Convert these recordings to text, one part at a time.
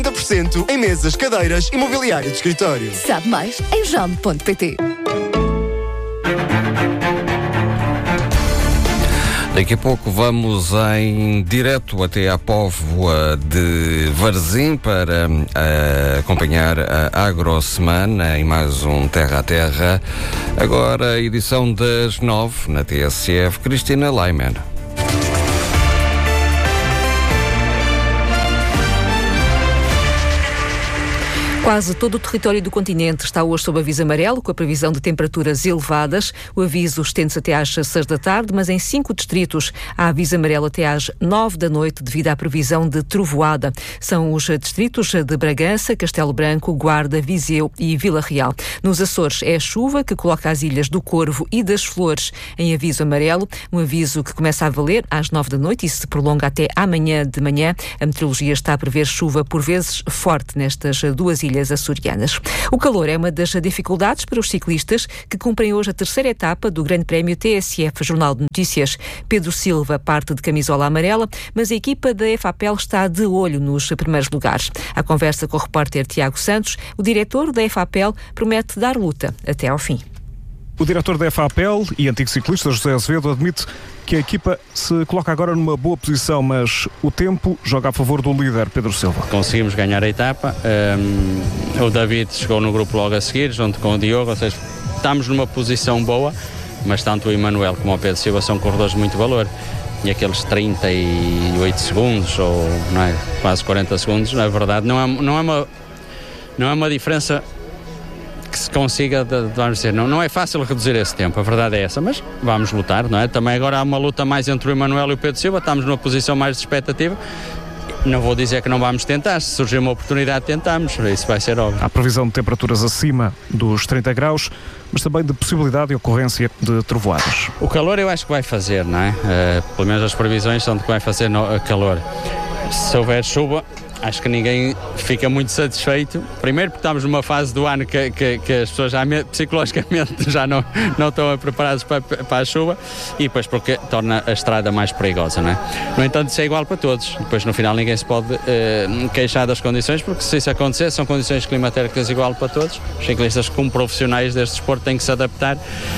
30% em mesas, cadeiras e mobiliário de escritório. Sabe mais em jam.pt. Daqui a pouco vamos em direto até à Póvoa de Varzim para acompanhar a Agrosemana em mais um Terra a Terra. Agora, edição das 9 na TSF, Cristina Leimer. Quase todo o território do continente está hoje sob aviso amarelo, com a previsão de temperaturas elevadas. O aviso estende-se até às 6 da tarde, mas em 5 distritos há aviso amarelo até às 9 da noite, devido à previsão de trovoada. São os distritos de Bragança, Castelo Branco, Guarda, Viseu e Vila Real. Nos Açores é a chuva que coloca as ilhas do Corvo e das Flores em aviso amarelo, um aviso que começa a valer às 9 da noite e se prolonga até amanhã de manhã. A meteorologia está a prever chuva por vezes forte nestas duas ilhas açorianas. O calor é uma das dificuldades para os ciclistas que cumprem hoje a terceira etapa do Grande Prémio TSF Jornal de Notícias. Pedro Silva parte de camisola amarela, mas a equipa da EFAPEL está de olho nos primeiros lugares. À conversa com o repórter Tiago Santos, o diretor da EFAPEL promete dar luta até ao fim. O diretor da EFAPEL e antigo ciclista José Azevedo admite que a equipa se coloca agora numa boa posição, mas o tempo joga a favor do líder, Pedro Silva. Conseguimos ganhar a etapa, o David chegou no grupo logo a seguir, junto com o Diogo, ou seja, estamos numa posição boa, mas tanto o Emanuel como o Pedro Silva são corredores de muito valor. E aqueles 38 segundos, ou não é, quase 40 segundos, na verdade, não é uma diferença que se consiga, vamos dizer, não é fácil reduzir esse tempo, a verdade é essa, mas vamos lutar, não é? Também agora há uma luta mais entre o Emanuel e o Pedro Silva, estamos numa posição mais de expectativa. Não vou dizer que não vamos tentar, se surgir uma oportunidade tentamos, isso vai ser óbvio. Há previsão de temperaturas acima dos 30 graus, mas também de possibilidade e ocorrência de trovoadas. O calor eu acho que vai fazer, não é? Pelo menos as previsões são de que vai fazer calor. Se houver chuva, acho que ninguém fica muito satisfeito. Primeiro porque estamos numa fase do ano que as pessoas já psicologicamente já não estão preparadas para a chuva, e depois porque torna a estrada mais perigosa, não é? No entanto, isso é igual para todos. Depois no final ninguém se pode queixar das condições, porque se isso acontecer são condições climatéricas igual para todos. Os ciclistas como profissionais deste desporto têm que se adaptar.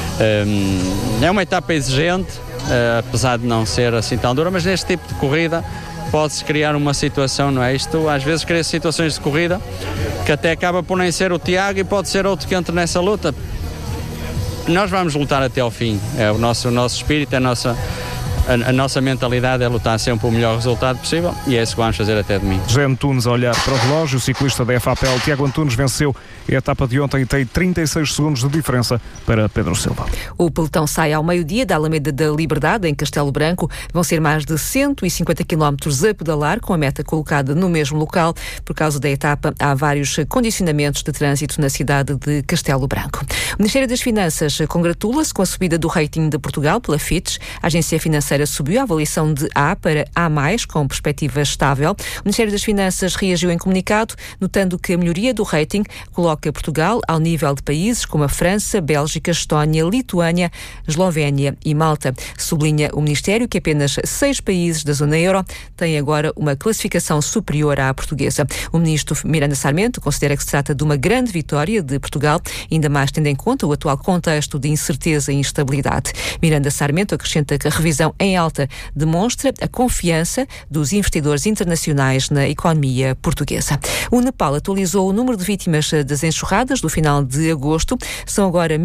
É uma etapa exigente, apesar de não ser assim tão dura, mas neste tipo de corrida pode-se criar uma situação, não é? Isto às vezes cria situações de corrida que até acaba por nem ser o Tiago e pode ser outro que entre nessa luta. Nós vamos lutar até ao fim, é o nosso espírito, a nossa mentalidade é lutar sempre o melhor resultado possível, e é isso que vamos fazer até domingo. José Antunes a olhar para o relógio, o ciclista da EFAPEL Tiago Antunes venceu a etapa de ontem e tem 36 segundos de diferença para Pedro Silva. O pelotão sai ao meio-dia da Alameda da Liberdade, em Castelo Branco. Vão ser mais de 150 km a pedalar, com a meta colocada no mesmo local. Por causa da etapa, há vários condicionamentos de trânsito na cidade de Castelo Branco. O Ministério das Finanças congratula-se com a subida do rating de Portugal pela Fitch. A agência financeira subiu a avaliação de A para A+, com perspectiva estável. O Ministério das Finanças reagiu em comunicado, notando que a melhoria do rating coloca Portugal ao nível de países como a França, Bélgica, Estónia, Lituânia, Eslovénia e Malta. Sublinha o Ministério que apenas 6 países da zona euro têm agora uma classificação superior à portuguesa. O ministro Miranda Sarmento considera que se trata de uma grande vitória de Portugal, ainda mais tendo em conta o atual contexto de incerteza e instabilidade. Miranda Sarmento acrescenta que a revisão em alta demonstra a confiança dos investidores internacionais na economia portuguesa. O Nepal atualizou o número de vítimas das enxurradas do final de agosto. São agora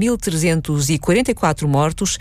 1.344 mortos,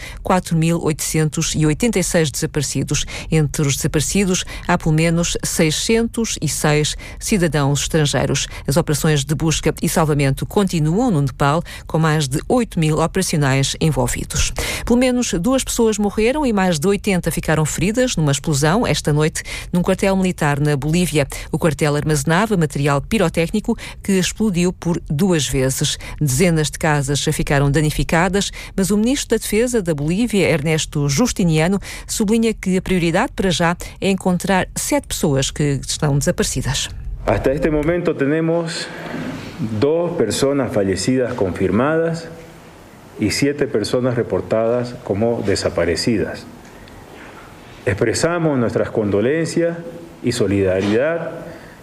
4.886 desaparecidos. Entre os desaparecidos, há pelo menos 606 cidadãos estrangeiros. As operações de busca e salvamento continuam no Nepal, com mais de 8.000 operacionais envolvidos. Pelo menos 2 pessoas morreram e mais de 80 ficaram feridas numa explosão esta noite num quartel militar na Bolívia. O quartel armazenava material pirotécnico que explodiu por 2 vezes. Dezenas de casas ficaram danificadas, mas o ministro da Defesa da Bolívia, Ernesto Justiniano, sublinha que a prioridade para já é encontrar 7 pessoas que estão desaparecidas. Hasta este momento temos 2 pessoas fallecidas confirmadas e 7 pessoas reportadas como desaparecidas. Expresamos nuestras condolencias y solidaridad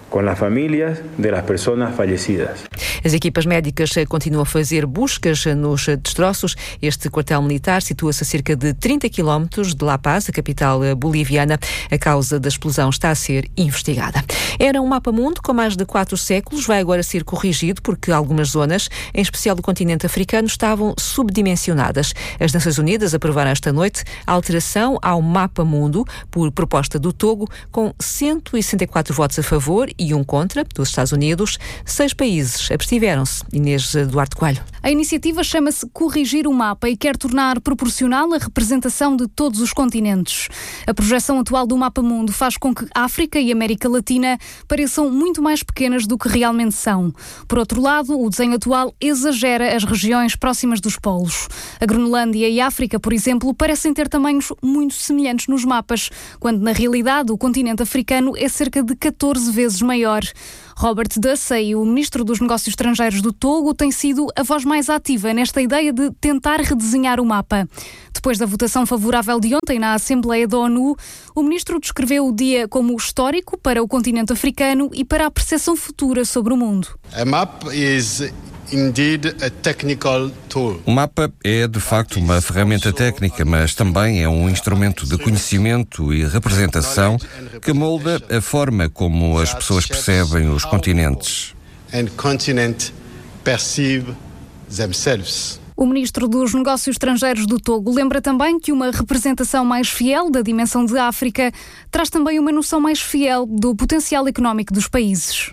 con las familias de las personas fallecidas. As equipas médicas continuam a fazer buscas nos destroços. Este quartel militar situa-se a cerca de 30 quilómetros de La Paz, a capital boliviana. A causa da explosão está a ser investigada. Era um mapa-mundo com mais de 4 séculos, vai agora ser corrigido porque algumas zonas, em especial do continente africano, estavam subdimensionadas. As Nações Unidas aprovaram esta noite a alteração ao mapa-mundo por proposta do Togo, com 164 votos a favor e um contra, dos Estados Unidos. 6 países abstiveram-se. Inês Duarte Coelho. A iniciativa chama-se Corrigir o Mapa e quer tornar proporcional a representação de todos os continentes. A projeção atual do mapa-mundo faz com que África e América Latina pareçam muito mais pequenas do que realmente são. Por outro lado, o desenho atual exagera as regiões próximas dos polos. A Groenlândia e a África, por exemplo, parecem ter tamanhos muito semelhantes nos mapas, quando na realidade o continente africano é cerca de 14 vezes maior. Robert Dussey, o ministro dos Negócios Estrangeiros do Togo, tem sido a voz mais ativa nesta ideia de tentar redesenhar o mapa. Depois da votação favorável de ontem na Assembleia da ONU, o ministro descreveu o dia como histórico para o continente africano e para a percepção futura sobre o mundo. A map is indeed a technical tool. O mapa é, de facto, uma ferramenta técnica, mas também é um instrumento de conhecimento e representação que molda a forma como as pessoas percebem os continentes. And continent perceive themselves. O ministro dos Negócios Estrangeiros do Togo lembra também que uma representação mais fiel da dimensão de África traz também uma noção mais fiel do potencial económico dos países.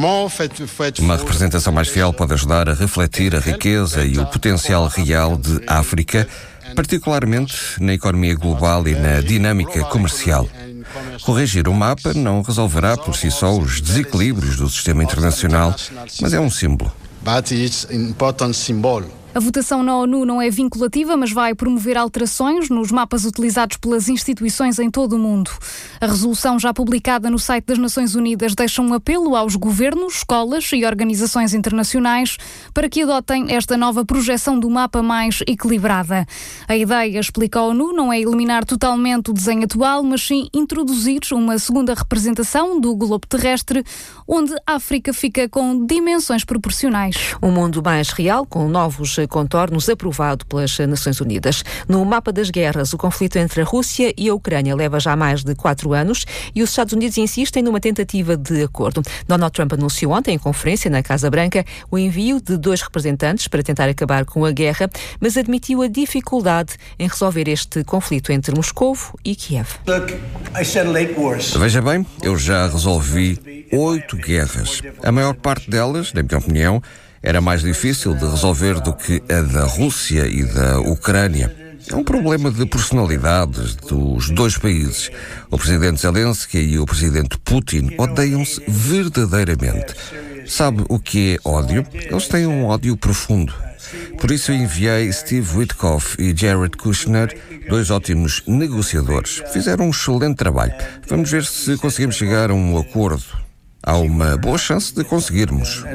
Uma representação mais fiel pode ajudar a refletir a riqueza e o potencial real de África, particularmente na economia global e na dinâmica comercial. Corrigir o mapa não resolverá por si só os desequilíbrios do sistema internacional, mas é um símbolo. But it's an important symbol. A votação na ONU não é vinculativa, mas vai promover alterações nos mapas utilizados pelas instituições em todo o mundo. A resolução já publicada no site das Nações Unidas deixa um apelo aos governos, escolas e organizações internacionais para que adotem esta nova projeção do mapa mais equilibrada. A ideia, explica a ONU, não é eliminar totalmente o desenho atual, mas sim introduzir uma segunda representação do globo terrestre, onde a África fica com dimensões proporcionais. Um mundo mais real, com novos contornos, aprovado pelas Nações Unidas. No mapa das guerras, o conflito entre a Rússia e a Ucrânia leva já mais de 4 anos e os Estados Unidos insistem numa tentativa de acordo. Donald Trump anunciou ontem, em conferência na Casa Branca, o envio de 2 representantes para tentar acabar com a guerra, mas admitiu a dificuldade em resolver este conflito entre Moscovo e Kiev. Veja bem, eu já resolvi 8 guerras. A maior parte delas, na minha opinião, era mais difícil de resolver do que a da Rússia e da Ucrânia. É um problema de personalidades dos 2 países. O presidente Zelensky e o presidente Putin odeiam-se verdadeiramente. Sabe o que é ódio? Eles têm um ódio profundo. Por isso eu enviei Steve Witkoff e Jared Kushner, 2 ótimos negociadores. Fizeram um excelente trabalho. Vamos ver se conseguimos chegar a um acordo. Há uma boa chance de conseguirmos.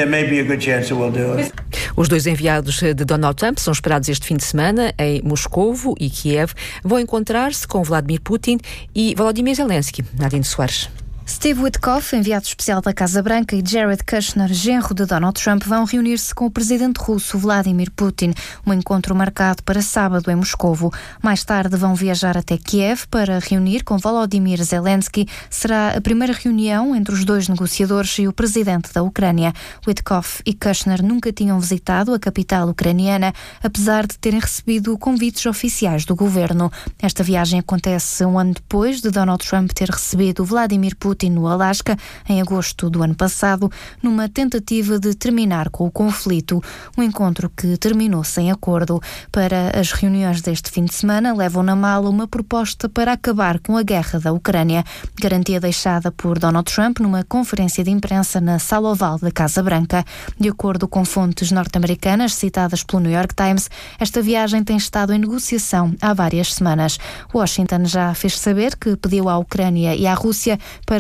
Os 2 enviados de Donald Trump são esperados este fim de semana em Moscovo e Kiev. Vão encontrar-se com Vladimir Putin e Volodymyr Zelensky. Nadine Soares. Steve Witkoff, enviado especial da Casa Branca, e Jared Kushner, genro de Donald Trump, vão reunir-se com o presidente russo Vladimir Putin. Um encontro marcado para sábado em Moscovo. Mais tarde vão viajar até Kiev para reunir com Volodymyr Zelensky. Será a primeira reunião entre os 2 negociadores e o presidente da Ucrânia. Witkoff e Kushner nunca tinham visitado a capital ucraniana, apesar de terem recebido convites oficiais do governo. Esta viagem acontece um ano depois de Donald Trump ter recebido Vladimir Putin no Alasca, em agosto do ano passado, numa tentativa de terminar com o conflito. Um encontro que terminou sem acordo. Para as reuniões deste fim de semana, levam na mala uma proposta para acabar com a guerra da Ucrânia. Garantia deixada por Donald Trump numa conferência de imprensa na Sala Oval da Casa Branca. De acordo com fontes norte-americanas citadas pelo New York Times, esta viagem tem estado em negociação há várias semanas. Washington já fez saber que pediu à Ucrânia e à Rússia para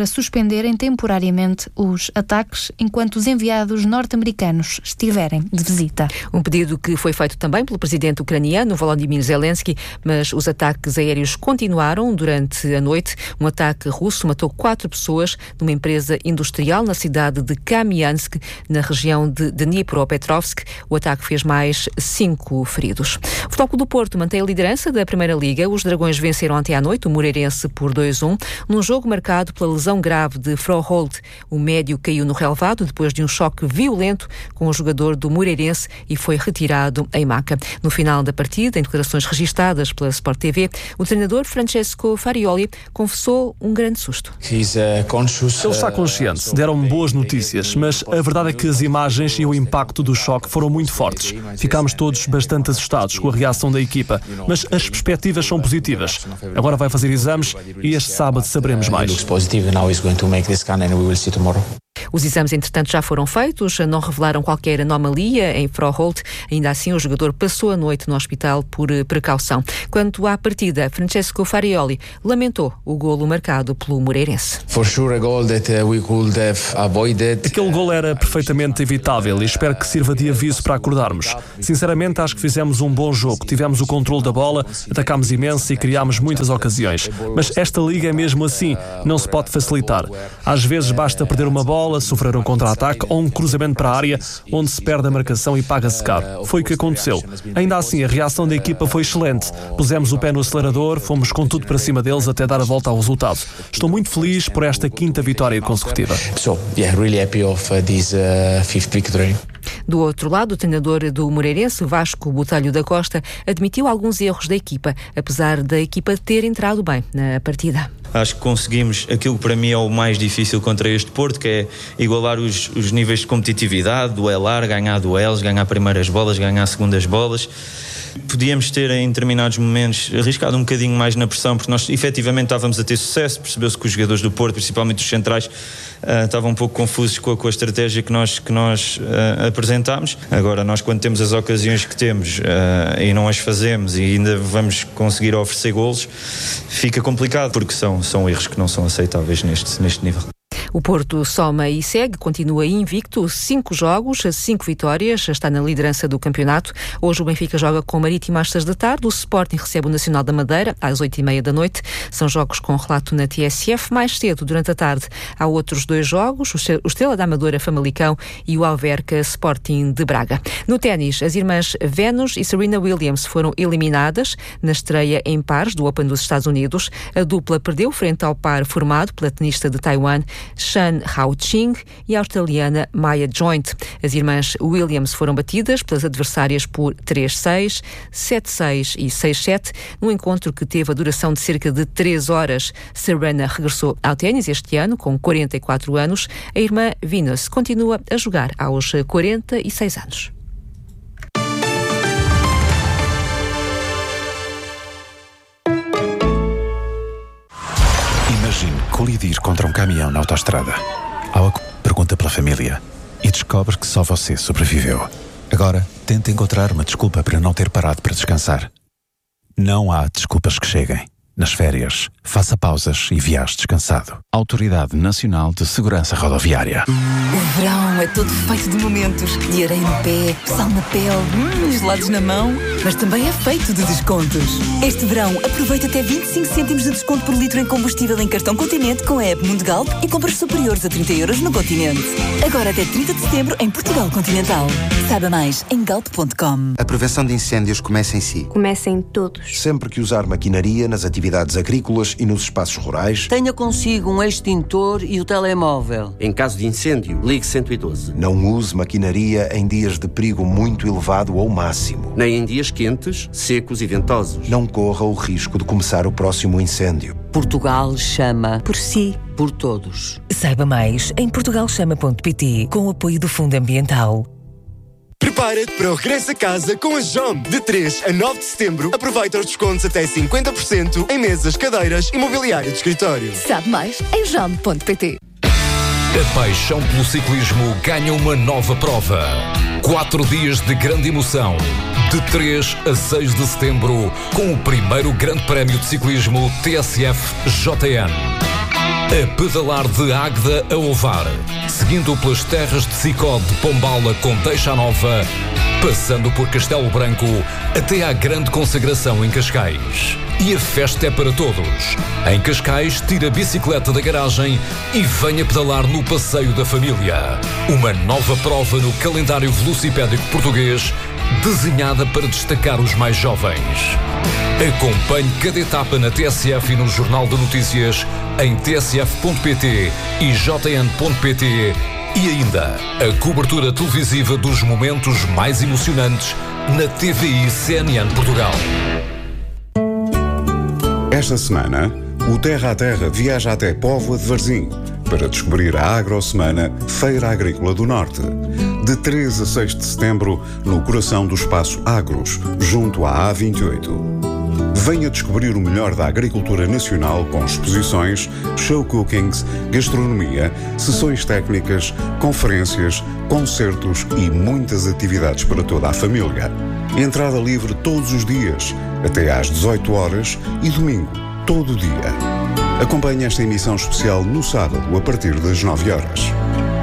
para suspenderem temporariamente os ataques enquanto os enviados norte-americanos estiverem de visita. Um pedido que foi feito também pelo presidente ucraniano Volodymyr Zelensky, mas os ataques aéreos continuaram durante a noite. Um ataque russo matou 4 pessoas numa empresa industrial na cidade de Kamiansk, na região de Dnipropetrovsk. O ataque fez mais 5 feridos. O Futebol Clube do Porto mantém a liderança da Primeira Liga. Os Dragões venceram ontem à noite o Moreirense por 2-1, num jogo marcado pela lesão grave de Froholt. O médio caiu no relvado depois de um choque violento com o jogador do Moreirense e foi retirado em maca. No final da partida, em declarações registadas pela Sport TV, o treinador Francesco Farioli confessou um grande susto. Ele está consciente, deram-me boas notícias, mas a verdade é que as imagens e o impacto do choque foram muito fortes. Ficámos todos bastante assustados com a reação da equipa, mas as perspectivas são positivas. Agora vai fazer exames e este sábado saberemos mais. Os exames, entretanto, já foram feitos, não revelaram qualquer anomalia em Froholt. Ainda assim, o jogador passou a noite no hospital por precaução. Quanto à partida, Francesco Farioli lamentou o golo marcado pelo Moreirense. Aquele golo era perfeitamente evitável e espero que sirva de aviso para acordarmos. Sinceramente, acho que fizemos um bom jogo. Tivemos o controle da bola, atacámos imenso e criámos muitas ocasiões. Mas esta liga é mesmo assim, não se pode facilitar. Às vezes basta perder uma bola, sofrer um contra-ataque ou um cruzamento para a área onde se perde a marcação e paga-se caro. Foi o que aconteceu. Ainda assim, a reação da equipa foi excelente. Pusemos o pé no acelerador, fomos com tudo para cima deles até dar a volta ao resultado. Estou muito feliz por esta 5ª vitória consecutiva. Do outro lado, o treinador do Moreirense, Vasco Botelho da Costa, admitiu alguns erros da equipa, apesar da equipa ter entrado bem na partida. Acho que conseguimos aquilo que para mim é o mais difícil contra este Porto, que é igualar os níveis de competitividade, duelar, ganhar duelos, ganhar primeiras bolas, ganhar segundas bolas. Podíamos ter em determinados momentos arriscado um bocadinho mais na pressão, porque nós efetivamente estávamos a ter sucesso. Percebeu-se que os jogadores do Porto, principalmente os centrais, estavam um pouco confusos com a estratégia que nós apresentámos. Agora, nós quando temos as ocasiões que temos e não as fazemos e ainda vamos conseguir oferecer golos, fica complicado, porque são erros que não são aceitáveis neste nível. O Porto soma e segue, continua invicto, 5 jogos, 5 vitórias, está na liderança do campeonato. Hoje o Benfica joga com o Marítimo às 6 da tarde, o Sporting recebe o Nacional da Madeira às 8h30 da noite. São jogos com relato na TSF. Mais cedo, durante a tarde, há outros 2 jogos, o Estrela da Amadora Famalicão e o Alverca Sporting de Braga. No ténis, as irmãs Venus e Serena Williams foram eliminadas na estreia em pares do Open dos Estados Unidos. A dupla perdeu frente ao par formado pela tenista de Taiwan, Shan Hao-Ching, e a australiana Maya Joint. As irmãs Williams foram batidas pelas adversárias por 3-6, 7-6 e 6-7, num encontro que teve a duração de cerca de 3 horas. Serena regressou ao ténis este ano, com 44 anos. A irmã Venus continua a jogar aos 46 anos. Imagine colidir contra um caminhão na autoestrada. Pergunta pela família e descobre que só você sobreviveu. Agora, tente encontrar uma desculpa para não ter parado para descansar. Não há desculpas que cheguem. Nas férias, faça pausas e viaje descansado. Autoridade Nacional de Segurança Rodoviária. O verão é todo feito de momentos. De areia no pé, sal na pele, gelados na mão. Mas também é feito de descontos. Este verão, aproveita até 25 cêntimos de desconto por litro em combustível em cartão Continente com a app Mundo Galp e compras superiores a 30 € no Continente. Agora até 30 de setembro em Portugal Continental. Saiba mais em galp.com. A prevenção de incêndios começa em si. Começa em todos. Sempre que usar maquinaria nas atividades agrícolas e nos espaços rurais, tenha consigo um extintor e o telemóvel. Em caso de incêndio, ligue 112. Não use maquinaria em dias de perigo muito elevado ou máximo. Nem em dias quentes, secos e ventosos. Não corra o risco de começar o próximo incêndio. Portugal chama por si, por todos. Saiba mais em portugalchama.pt com o apoio do Fundo Ambiental. Prepara-te para o regresso a casa com a JOM. De 3 a 9 de setembro, aproveita os descontos até 50% em mesas, cadeiras e mobiliário de escritório. Sabe mais em jom.pt. A paixão pelo ciclismo ganha uma nova prova. 4 dias de grande emoção. De 3 a 6 de setembro, com o primeiro Grande Prémio de Ciclismo TSF JN. A pedalar de Águeda a Ovar, seguindo pelas terras de Sicó de Pombala com Deixa Nova, passando por Castelo Branco até à grande consagração em Cascais. E a festa é para todos. Em Cascais, tira a bicicleta da garagem e venha pedalar no Passeio da Família. Uma nova prova no calendário velocipédico português, desenhada para destacar os mais jovens. Acompanhe cada etapa na TSF e no Jornal de Notícias em tsf.pt e jn.pt e ainda a cobertura televisiva dos momentos mais emocionantes na TVI CNN Portugal. Esta semana, o Terra a Terra viaja até Póvoa de Varzim para descobrir a Agrosemana Feira Agrícola do Norte. De 3 a 6 de setembro, no coração do Espaço Agros, junto à A28. Venha descobrir o melhor da agricultura nacional com exposições, show cookings, gastronomia, sessões técnicas, conferências, concertos e muitas atividades para toda a família. Entrada livre todos os dias, até às 18 horas e domingo, todo o dia. Acompanhe esta emissão especial no sábado, a partir das 9 horas.